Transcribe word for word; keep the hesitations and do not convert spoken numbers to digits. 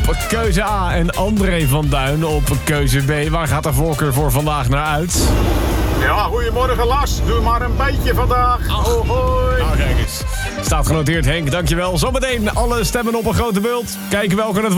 op keuze A. En André van Duin op keuze B. Waar gaat de voorkeur voor vandaag naar uit? Ja, goedemorgen Lars. Doe maar een beetje vandaag. Oh, hoi. Nou, kijk eens. Staat genoteerd, Henk. Dankjewel. Zometeen alle stemmen op een grote bult. Kijken welke het